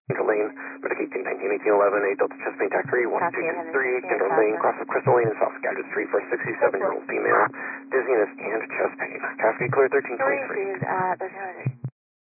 Kendra Lane, Medicaid 1911, 8 Delta chest pain, Dr. 1223, Kendra Lane, cross of Crystal Lane in South Scotland Street for a 67-year-old female, dizziness and chest pain. Cascade clear 1323.